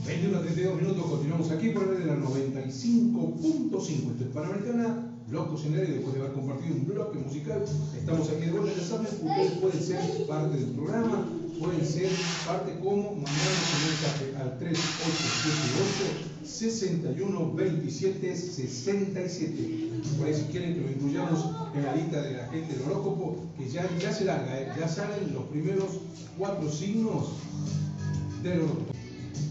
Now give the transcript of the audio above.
21:32, continuamos aquí por el de la 95.5. Esto es Panamericana, Blog Cocinero, y después de haber compartido un bloque musical, estamos aquí de vuelta. Ya saben, ustedes pueden ser parte del programa, pueden ser parte como mandando un mensaje al 3878-612767. Por ahí, si quieren que lo incluyamos en la lista de la gente del horóscopo, que ya se larga, ya salen los primeros 4 signos del horóscopo.